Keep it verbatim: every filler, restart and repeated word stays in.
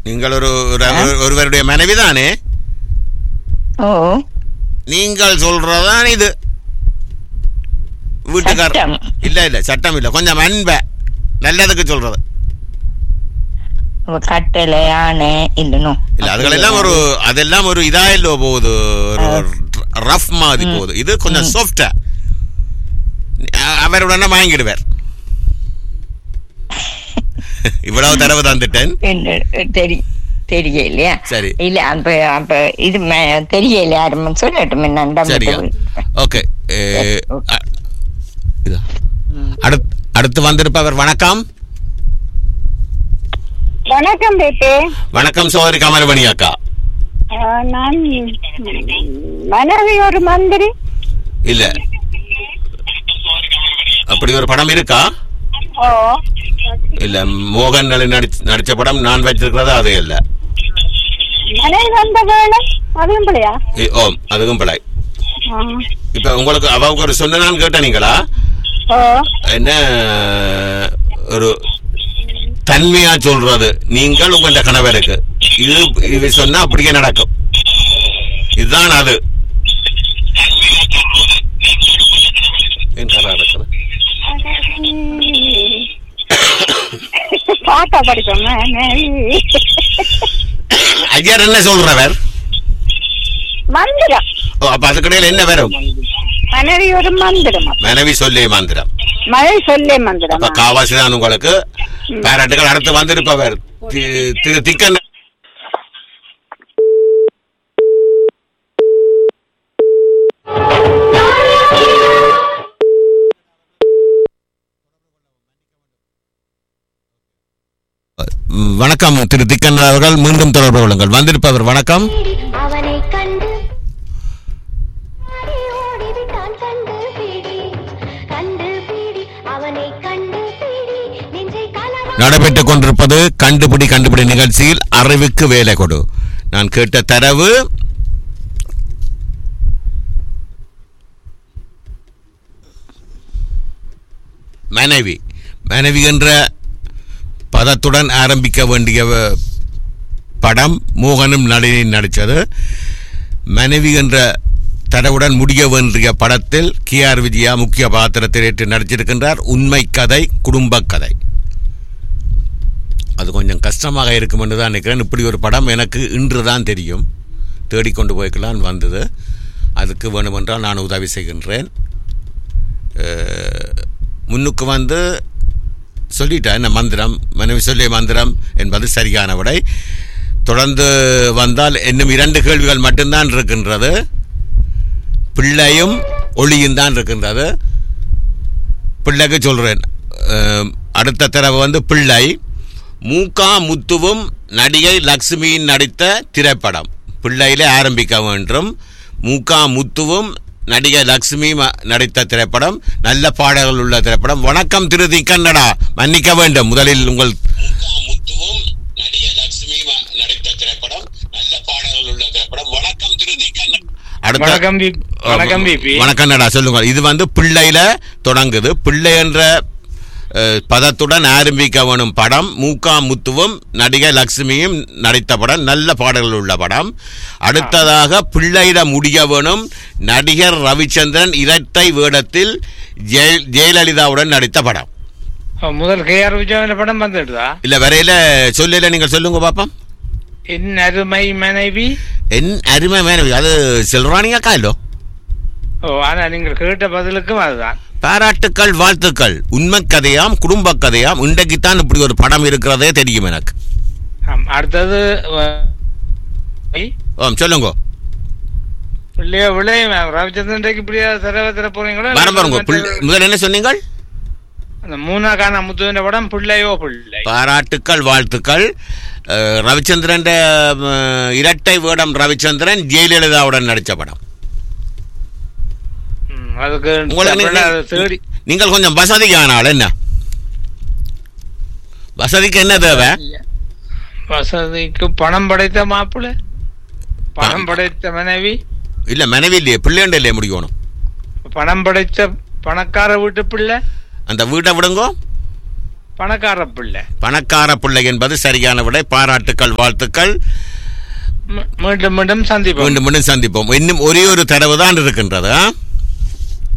நீங்கள் ஒரு ஒருவருடைய மனைவி தானே? ஓ, நீங்கள் சொல்றதான் இது வீட்டுக்கார இல்ல இல்ல சட்டம் இல்ல, கொஞ்சம் அன்ப நல்லதுக்கு சொல்றது. கட்டளை யானை இல்லனோ இல்ல, அதுகளெல்லாம் ஒரு அதெல்லாம் ஒரு இதா இல்ல போகுது, ரஃப் மாதிரி போகுது. இது கொஞ்சம் சாஃப்டா அவருடனே வாங்கிடுவார். இவ்வளவு தடவை தந்துட்டேன் தெரியலையா? சரி இல்ல அப்ப அப்ப இது தெரியல யாரும் சொல்லட்டும் என்ன. சரியா, ஓகே. அடுத்து வந்திருப்பவர் வணக்கம். வணக்கம் பேட்டே. வணக்கம் சோதரி கமலமணி அக்கா. நான் மனைவி ஒரு மந்திரி. இல்ல, அப்படி ஒரு படம் இருக்கா? இல்ல, மோகன் நடிச்ச படம் நான் வச்சிருக்கிறது அது இல்ல. மனைவி வந்த வேலை அதுவும் பிள்ளையா? ஓ, அதுவும் பிள்ளை. இப்ப உங்களுக்கு அவங்க ஒரு சொன்ன நான் கேட்டீங்களா? என்ன ஒரு தன்மையா சொல்றது, நீங்கள் உங்க கணவருக்கு இது இது சொன்னா அப்படியே நடக்கும், இதுதான் அது. பாட்டா படிப்போம். ஐயா என்ன சொல்றவர்? மந்திரம். ஓ, அப்ப அதுக்கடையில் என்ன வரும்? மனைவி ஒரு மந்திரம். மனைவி சொல்லே மந்திரம். மனைவி சொல்லே மந்திரம். அப்ப காவாசிதான் உங்களுக்கு பாராட்டுகள். அடுத்து வந்திருப்பவர் திரு திக்கன். வணக்கம் திரு திக்கன் அவர்கள், மீண்டும் தொடர்பு கொள்ளுங்கள். வந்திருப்பவர் வணக்கம். நடைபெற்றுக் கொண்டிருப்பது கண்டுபிடி கண்டுபிடி நிகழ்ச்சியில் அறிவுக்கு வேலை கொடு. நான் கேட்ட தரவு மனைவி. மனைவி என்ற பதத்துடன் ஆரம்பிக்க வேண்டிய படம் மோகனும் நளினியும் நடித்தது. மனைவி என்ற தடவுடன் முடிய வேண்டிய படத்தில் கே ஆர் விஜயா முக்கிய பாத்திரத்தில் ஏற்று நடிச்சிருக்கின்றார். உண்மை கதை, குடும்ப கதை. அது கொஞ்சம் கஷ்டமாக இருக்கும் என்று தான் நினைக்கிறேன். இப்படி ஒரு படம் எனக்கு இன்று தான் தெரியும், தேடிக்கொண்டு போய்க்கலான் வந்தது. அதுக்கு வேணுமென்றால் நான் உதவி செய்கின்றேன். முன்னுக்கு வந்து சொல்லிட்டேன் என்ன மந்திரம், மனைவி சொல்லிய மந்திரம் என்பது சரியான விடை. தொடர்ந்து வந்தால் இன்னும் இரண்டு கேள்விகள் மட்டும்தான் இருக்கின்றது. பிள்ளையும் ஒளியும் தான் இருக்கின்றது. பிள்ளைக்கு சொல்கிறேன். அடுத்த தடவை வந்து பிள்ளை மூகா முத்துவும் நடிகை லக்ஷ்மியின் நடித்த திரைப்படம். பிள்ளையிலே ஆரம்பிக்க வேண்டும். மூகா முத்துவும் நடிகை லக்ஷ்மி நடித்த திரைப்படம், நல்ல பாடல்கள் உள்ள திரைப்படம். வணக்கம் திரு திக்கண்ணடா, மன்னிக்க வேண்டும். முதலில் உங்கள் முத்துவும் நடிகை லக்ஷ்மி நடித்த திரைப்படம், நல்ல பாடல்கள் உள்ள திரைப்படம். வணக்கம் திரு திக்கண்ண. வணக்கம்டா, சொல்லுங்க. இது வந்து பிள்ளையில தொடங்குது. பிள்ளை என்ற பதத்துடன் ஆரம்பிக்க வேணும் படம். மூகா முத்துவும் நடிகை லக்ஷ்மியும் நடித்த படம், நல்ல பாடல்கள் உள்ள படம். அடுத்ததாக பிள்ளையிட முடிய வேணும். நடிகர் ரவிச்சந்திரன் இரட்டை வேடத்தில் ஜெயலலிதாவுடன் நடித்த படம். முதல் கே ஆர் விஜயன் படம் வந்துடுதா? இல்ல, வரையில சொல்லல, நீங்கள் சொல்லுங்க பாப்போம். என் அருமை மனைவி. என் அருமை மனைவி அது செல்ராணியாக்கா இல்லோ? ஓ, ஆனா நீங்கள் கேட்ட பதிலுக்கும் அதுதான். பாராட்டுக்கள், வாழ்த்துக்கள். உண்மை கதையாம், குடும்ப கதையாம். இன்றைக்குத்தான் இப்படி ஒரு படம் இருக்கிறதே தெரியும் எனக்கு. அடுத்தது சொல்லுங்க. ரவிச்சந்திரன் இப்படியா தர தர போறீங்களா? முதல் என்ன சொன்னீங்க? மூணா காண முத்துவின் படம் பிள்ளையோ பிள்ளை. பாராட்டுக்கள், வாழ்த்துக்கள். ரவிச்சந்திரன் இரட்டை வேடம். ரவிச்சந்திரன் ஜெயலலிதாவுடன் நடித்த படம். நீங்கள் கொஞ்சம் வசதிக்கான ஆள். என்ன வசதிக்கு என்ன தேவை? வசதிக்கு பணம் படைத்த மாப்பிள்ளை, பணம் படைத்த மனைவி. இல்ல, மனைவி இல்லையே, பிள்ளைண்ட இல்லையே முடிக்கணும். பணம் படைத்த பணக்கார வீட்டு பிள்ளை. அந்த வீட்டை விடுங்கோ. பணக்கார பிள்ளை. பணக்கார பிள்ளை என்பது சரியான விடை. பாராட்டுக்கள், வாழ்த்துக்கள். மீண்டும் மீண்டும் சந்திப்போம். மீண்டும் மீண்டும் சந்திப்போம். இன்னும் ஒரே ஒரு தடவை தான் இருக்கின்றது.